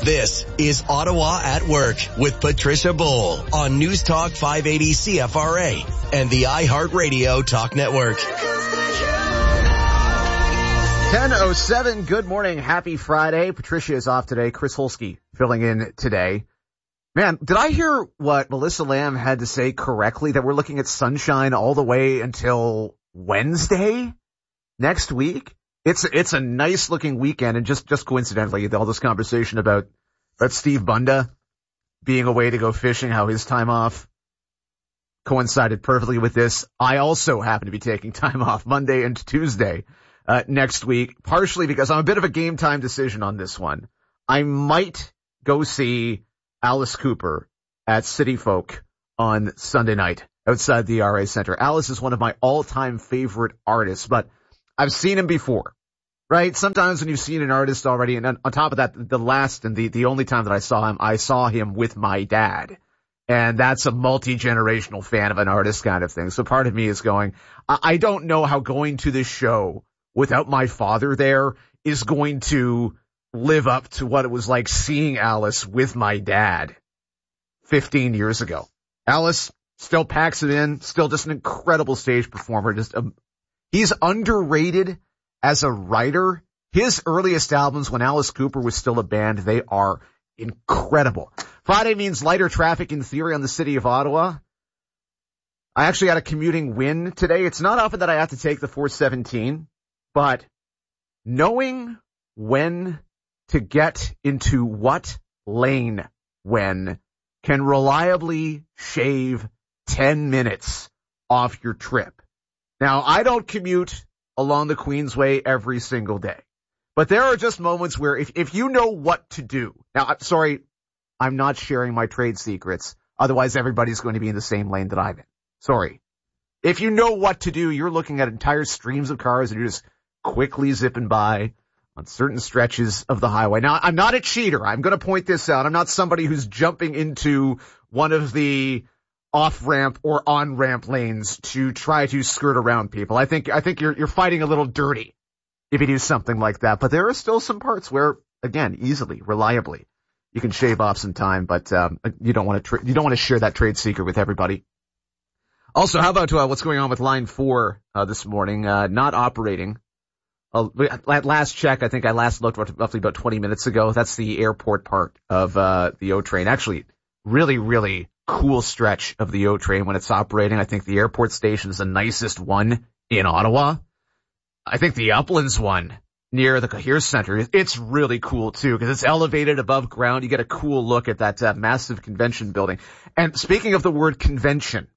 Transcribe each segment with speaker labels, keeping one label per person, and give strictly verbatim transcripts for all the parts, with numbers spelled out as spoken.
Speaker 1: This is Ottawa at Work with Patricia Bull on News Talk five eighty C F R A and the iHeartRadio Talk Network.
Speaker 2: ten oh seven, good morning. Happy Friday. Patricia is off today. Chris Holsky filling in today. Man, did I hear what Melissa Lamb had to say correctly, that we're looking at sunshine all the way until Wednesday next week? It's it's a nice looking weekend, and just, just coincidentally, all this conversation about, about Steve Bunda being away to go fishing, how his time off coincided perfectly with this. I also happen to be taking time off Monday and Tuesday uh, next week, partially because I'm a bit of a game time decision on this one. I might go see Alice Cooper at City Folk on Sunday night outside the R A Center. Alice is one of my all-time favorite artists, but I've seen him before, right? Sometimes when you've seen an artist already, and on top of that, the last and the, the only time that I saw him, I saw him with my dad. And that's a multi-generational fan of an artist kind of thing. So part of me is going, I, I don't know how going to this show without my father there is going to live up to what it was like seeing Alice with my dad fifteen years ago. Alice still packs it in, still just an incredible stage performer, just a He's underrated as a writer. His earliest albums, when Alice Cooper was still a band, they are incredible. Friday means lighter traffic in theory on the city of Ottawa. I actually had a commuting win today. It's not often that I have to take the four seventeen, but knowing when to get into what lane when can reliably shave ten minutes off your trip. Now, I don't commute along the Queensway every single day, but there are just moments where if, if you know what to do. Now, I'm sorry, I'm not sharing my trade secrets. Otherwise, everybody's going to be in the same lane that I'm in. Sorry. If you know what to do, you're looking at entire streams of cars and you're just quickly zipping by on certain stretches of the highway. Now, I'm not a cheater. I'm going to point this out. I'm not somebody who's jumping into one of the off-ramp or on-ramp lanes to try to skirt around people. I think I think you're you're fighting a little dirty if you do something like that. But there are still some parts where, again, easily, reliably, you can shave off some time. But um, you don't want to tra- you don't want to share that trade secret with everybody. Also, how about uh, what's going on with Line Four uh, this morning? Uh, not operating. Uh, at last check, I think I last looked roughly about twenty minutes ago. That's the airport part of uh, the O train. Actually, really, really cool stretch of the O train when it's operating. I think the airport station is the nicest one in Ottawa. I think the Uplands one near the Cahir Center, it's really cool too because it's elevated above ground. You get a cool look at that uh, massive convention building. And speaking of the word convention,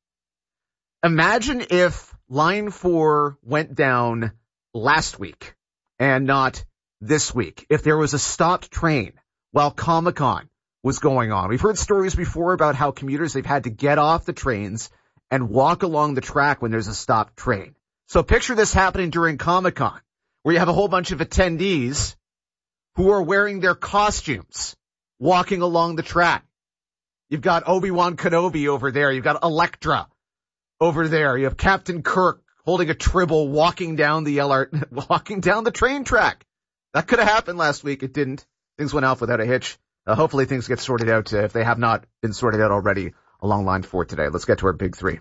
Speaker 2: imagine if Line four went down last week and not this week. If there was a stopped train while Comic-Con was going on. We've heard stories before about how commuters, they've had to get off the trains and walk along the track when there's a stopped train. So picture this happening during Comic-Con, where you have a whole bunch of attendees who are wearing their costumes, walking along the track. You've got Obi-Wan Kenobi over there. You've got Elektra over there. You have Captain Kirk holding a tribble, walking down the L R, walking down the train track. That could have happened last week. It didn't. Things went off without a hitch. Uh, hopefully things get sorted out uh, if they have not been sorted out already along Line four today. Let's get to our big three.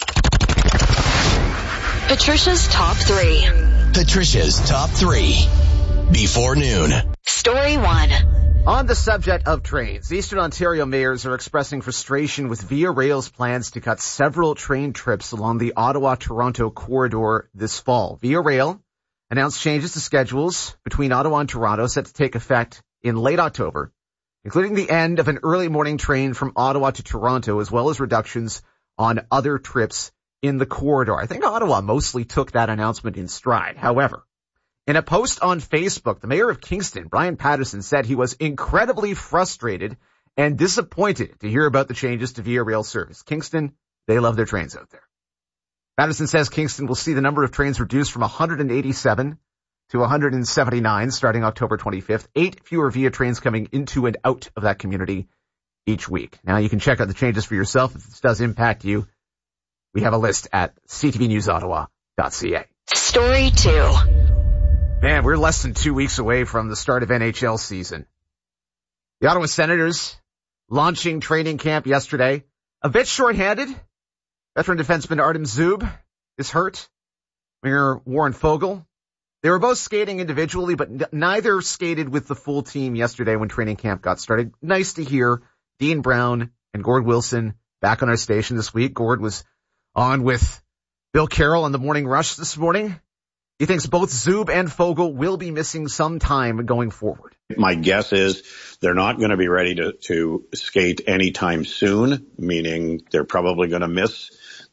Speaker 3: Patricia's Top Three.
Speaker 1: Patricia's Top Three. Before noon.
Speaker 3: Story one.
Speaker 2: On the subject of trains, Eastern Ontario mayors are expressing frustration with Via Rail's plans to cut several train trips along the Ottawa-Toronto corridor this fall. Via Rail announced changes to schedules between Ottawa and Toronto set to take effect in late October, including the end of an early morning train from Ottawa to Toronto, as well as reductions on other trips in the corridor. I think Ottawa mostly took that announcement in stride. However, in a post on Facebook, the mayor of Kingston, Brian Patterson, said he was incredibly frustrated and disappointed to hear about the changes to Via Rail service. Kingston, they love their trains out there. Patterson says Kingston will see the number of trains reduced from one hundred eighty-seven to one hundred seventy-nine starting October twenty-fifth. Eight fewer Via trains coming into and out of that community each week. Now, you can check out the changes for yourself if this does impact you. We have a list at c t v news ottawa dot c a.
Speaker 3: Story two.
Speaker 2: Man, we're less than two weeks away from the start of N H L season. The Ottawa Senators launching training camp yesterday. A bit shorthanded. Veteran defenseman Artem Zub is hurt. Winger Warren Foegele. They were both skating individually, but n- neither skated with the full team yesterday when training camp got started. Nice to hear Dean Brown and Gord Wilson back on our station this week. Gord was on with Bill Carroll on the Morning Rush this morning. He thinks both Zub and Foegele will be missing some time going forward.
Speaker 4: My guess is they're not going to be ready to, to skate anytime soon, meaning they're probably going to miss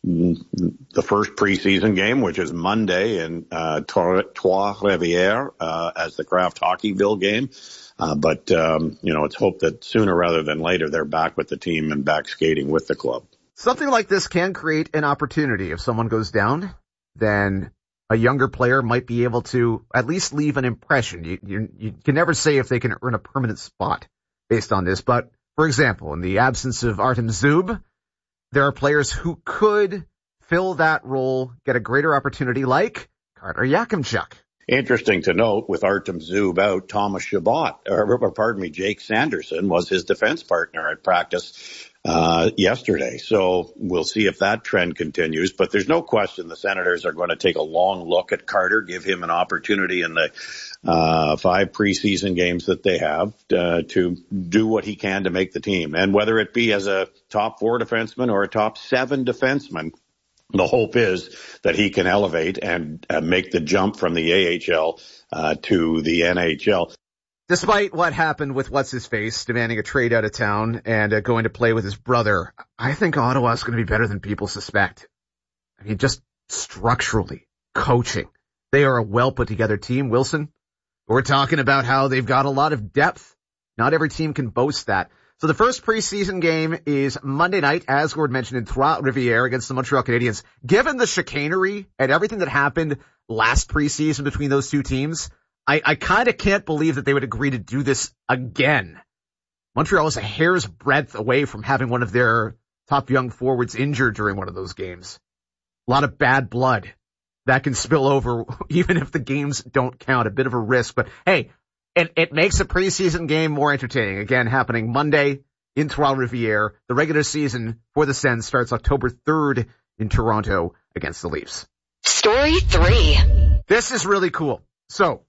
Speaker 4: the first preseason game, which is Monday in uh, Trois-Rivières uh, as the Kraft Hockeyville game. Uh, but, um, you know, it's hoped that sooner rather than later they're back with the team and back skating with the club.
Speaker 2: Something like this can create an opportunity. If someone goes down, then a younger player might be able to at least leave an impression. You, you, you can never say if they can earn a permanent spot based on this. But, for example, in the absence of Artem Zub, there are players who could fill that role, get a greater opportunity, like Carter Yakimchuk.
Speaker 4: Interesting to note, with Artem Zub out, Thomas Chabot, or, or pardon me, Jake Sanderson was his defense partner at practice uh yesterday. So we'll see if that trend continues. But there's no question the Senators are going to take a long look at Carter, give him an opportunity in the uh five preseason games that they have uh, to do what he can to make the team. And whether it be as a top four defenseman or a top seven defenseman, the hope is that he can elevate and uh, make the jump from the A H L uh, to the N H L.
Speaker 2: Despite what happened with What's-His-Face demanding a trade out of town and uh, going to play with his brother, I think Ottawa is going to be better than people suspect. I mean, just structurally, coaching. They are a well-put-together team. Wilson, we're talking about how they've got a lot of depth. Not every team can boast that. So the first preseason game is Monday night, as Gord mentioned, in Trois-Rivières against the Montreal Canadiens. Given the chicanery and everything that happened last preseason between those two teams, I, I kind of can't believe that they would agree to do this again. Montreal is a hair's breadth away from having one of their top young forwards injured during one of those games. A lot of bad blood that can spill over even if the games don't count. A bit of a risk, but hey, it, it makes a preseason game more entertaining. Again, happening Monday in Trois-Rivières. The regular season for the Sens starts October third in Toronto against the Leafs.
Speaker 3: Story three.
Speaker 2: This is really cool. So,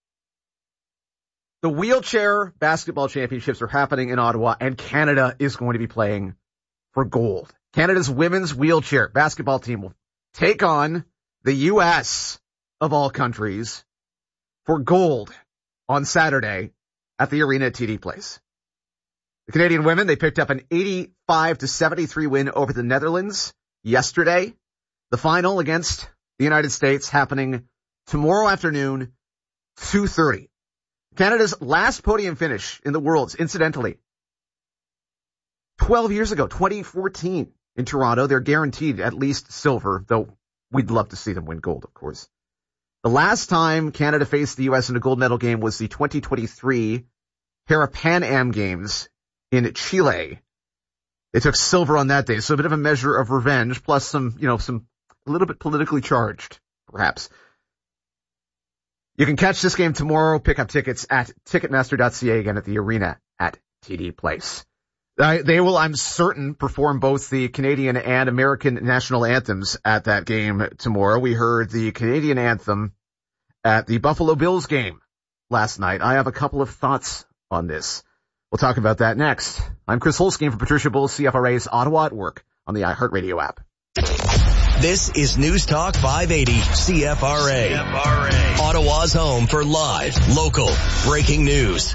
Speaker 2: the wheelchair basketball championships are happening in Ottawa, and Canada is going to be playing for gold. Canada's women's wheelchair basketball team will take on the U S of all countries for gold on Saturday at the arena at T D Place. The Canadian women, they picked up an eighty-five to seventy-three win over the Netherlands yesterday. The final against the United States happening tomorrow afternoon, two thirty. Canada's last podium finish in the Worlds, incidentally, twelve years ago, twenty fourteen in Toronto. They're guaranteed at least silver, though we'd love to see them win gold, of course. The last time Canada faced the U S in a gold medal game was the twenty twenty-three Para Pan Am Games in Chile. They took silver on that day, so a bit of a measure of revenge, plus some, you know, some a little bit politically charged, perhaps. You can catch this game tomorrow. Pick up tickets at ticketmaster dot c a, again at the arena at T D Place. Uh, they will, I'm certain, perform both the Canadian and American national anthems at that game tomorrow. We heard the Canadian anthem at the Buffalo Bills game last night. I have a couple of thoughts on this. We'll talk about that next. I'm Chris Holsky for Patricia Bull, C F R A's Ottawa at Work on the iHeartRadio app.
Speaker 1: This is News Talk five eighty C F R A. C F R A. Ottawa's home for live, local, breaking news.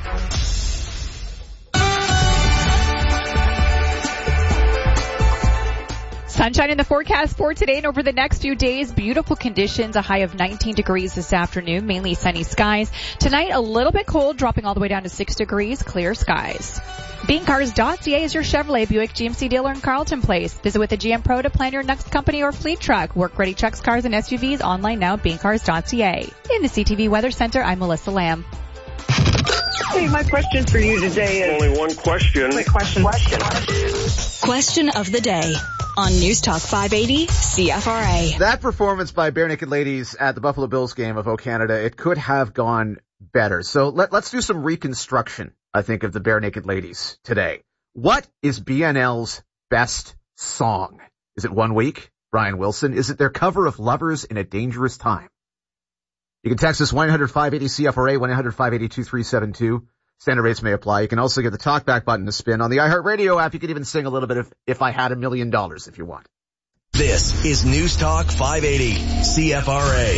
Speaker 5: Sunshine in the forecast for today and over the next few days. Beautiful conditions, a high of nineteen degrees this afternoon, mainly sunny skies. Tonight, a little bit cold, dropping all the way down to six degrees, clear skies. Bean Cars dot C A is your Chevrolet Buick G M C dealer in Carlton Place. Visit with a G M Pro to plan your next company or fleet truck. Work-ready trucks, cars, and S U Vs online now at Bean Cars dot C A. In the C T V Weather Center, I'm Melissa Lamb.
Speaker 6: Hey, my question for you today is...
Speaker 7: Only one question.
Speaker 6: Quick question. Question.
Speaker 3: Question of the day on News Talk five eighty C F R A.
Speaker 2: That performance by Bare Naked Ladies at the Buffalo Bills game of O Canada, it could have gone better. So let, let's do some reconstruction I think of the Bare Naked Ladies today. What is B N L's best song? Is it One Week? Brian Wilson? Is it their cover of Lovers in a Dangerous Time? You can text us one eight hundred five eighty C F R A, one eight hundred five eight two two three seven two. Standard rates may apply. You can also get the talkback button to spin. On the iHeartRadio app, you can even sing a little bit of If I Had a Million Dollars if you want.
Speaker 1: This is News Talk five eighty C F R A.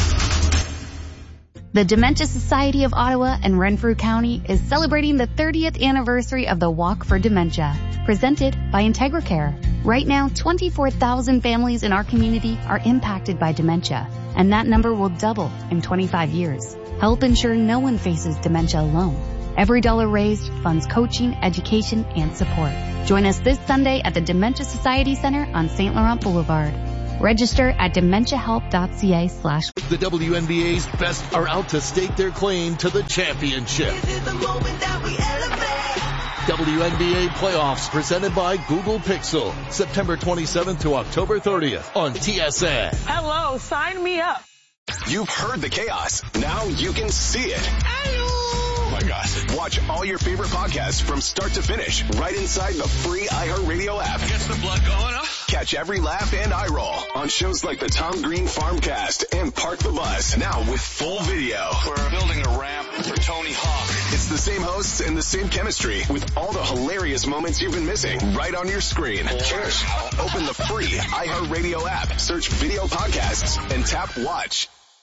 Speaker 7: The Dementia Society of Ottawa and Renfrew County is celebrating the thirtieth anniversary of the Walk for Dementia, presented by IntegraCare. Right now, twenty-four thousand families in our community are impacted by dementia, and that number will double in twenty-five years. Help ensure no one faces dementia alone. Every dollar raised funds coaching, education, and support. Join us this Sunday at the Dementia Society Center on Saint Laurent Boulevard. Register at dementiahelp.ca slash.
Speaker 8: The W N B A's best are out to stake their claim to the championship.
Speaker 9: This is the moment that we elevate.
Speaker 8: W N B A playoffs presented by Google Pixel. September twenty-seventh to October thirtieth on T S N.
Speaker 6: Hello, sign me up.
Speaker 10: You've heard the chaos. Now you can see it.
Speaker 9: Oh
Speaker 10: my gosh. Watch all your favorite podcasts from start to finish right inside the free iHeartRadio app.
Speaker 9: Gets the blood going up.
Speaker 10: Catch every laugh and eye roll on shows like the Tom Green Farmcast and Park the Bus. Now with full video.
Speaker 9: We're building a ramp for Tony Hawk.
Speaker 10: It's the same hosts and the same chemistry with all the hilarious moments you've been missing right on your screen. Cheers. Open the free iHeartRadio app, search video podcasts, and tap watch.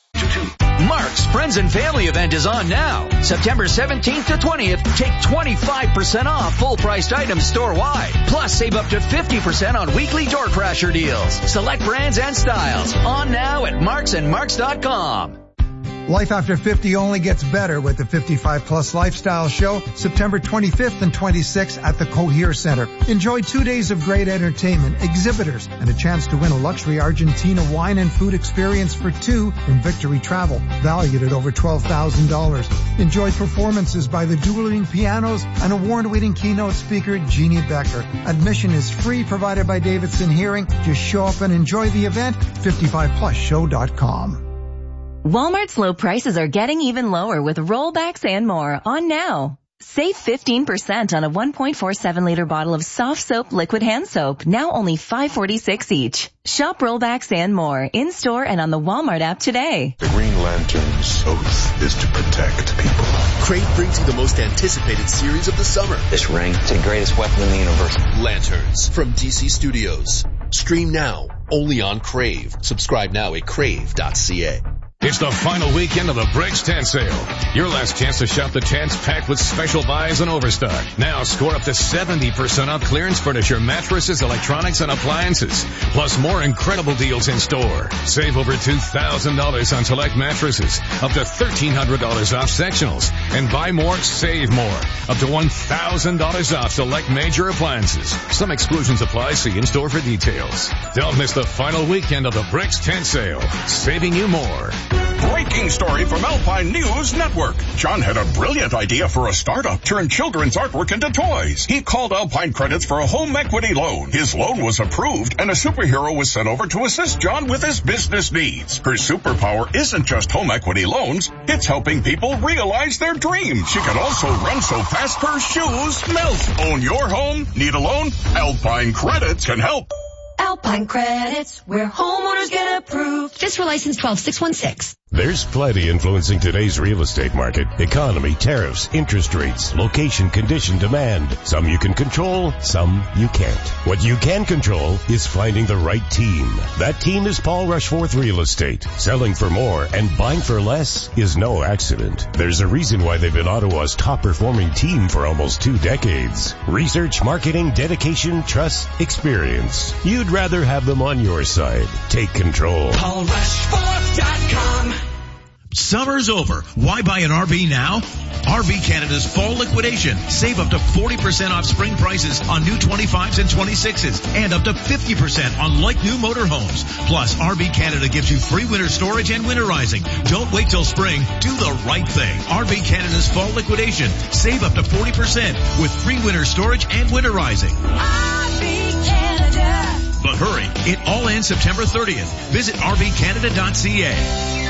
Speaker 11: Mark's Friends and Family event is on now. September seventeenth to twentieth, take twenty-five percent off full-priced items store-wide. Plus, save up to fifty percent on weekly door crasher deals. Select brands and styles. On now at marks and marks dot com.
Speaker 12: Life after fifty only gets better with the fifty-five plus Lifestyle Show, September twenty-fifth and twenty-sixth at the Cohere Center. Enjoy two days of great entertainment, exhibitors, and a chance to win a luxury Argentina wine and food experience for two from Victory Travel, valued at over twelve thousand dollars. Enjoy performances by the dueling pianos and award-winning keynote speaker Jeannie Becker. Admission is free, provided by Davidson Hearing. Just show up and enjoy the event. fifty-five plus show dot com.
Speaker 13: Walmart's low prices are getting even lower with rollbacks and more on now. Save fifteen percent on a one point four seven liter bottle of soft soap liquid hand soap, now only five forty-six each. Shop rollbacks and more in-store and on the Walmart app today.
Speaker 14: The Green Lantern's oath is to protect people.
Speaker 15: Crave brings you the most anticipated series of the summer.
Speaker 16: This ring is the greatest weapon in the universe.
Speaker 15: Lanterns from D C Studios. Stream now, only on Crave. Subscribe now at crave dot c a.
Speaker 17: It's the final weekend of the Bricks Tent Sale. Your last chance to shop the tents packed with special buys and overstock. Now score up to seventy percent off clearance furniture, mattresses, electronics, and appliances. Plus more incredible deals in store. Save over two thousand dollars on select mattresses. Up to thirteen hundred dollars off sectionals. And buy more, save more. Up to one thousand dollars off select major appliances. Some exclusions apply. See in store for details. Don't miss the final weekend of the Bricks Tent Sale. Saving you more.
Speaker 18: Breaking story from Alpine News Network. John had a brilliant idea for a startup, turn children's artwork into toys. He called Alpine Credits for a home equity loan. His loan was approved, and a superhero was sent over to assist John with his business needs. Her superpower isn't just home equity loans, it's helping people realize their dreams. She can also run so fast her shoes melt. Own your home? Need a loan? Alpine Credits can help.
Speaker 19: Alpine Credits, where homeowners get approved. Fiscal license twelve six one six.
Speaker 20: There's plenty influencing today's real estate market. Economy, tariffs, interest rates, location, condition, demand. Some you can control, some you can't. What you can control is finding the right team. That team is Paul Rushforth Real Estate. Selling for more and buying for less is no accident. There's a reason why they've been Ottawa's top performing team for almost two decades. Research, marketing, dedication, trust, experience. You'd rather have them on your side. Take control.
Speaker 9: Paul Rushforth dot com.
Speaker 21: Summer's over. Why buy an R V now? R V Canada's fall liquidation. Save up to forty percent off spring prices on new twenty-fives and twenty-sixes and up to fifty percent on like new motorhomes. Plus, R V Canada gives you free winter storage and winterizing. Don't wait till spring. Do the right thing. R V Canada's fall liquidation. Save up to forty percent with free winter storage and winterizing.
Speaker 9: R V Canada.
Speaker 21: But hurry, it all ends September thirtieth. Visit R V Canada dot c a.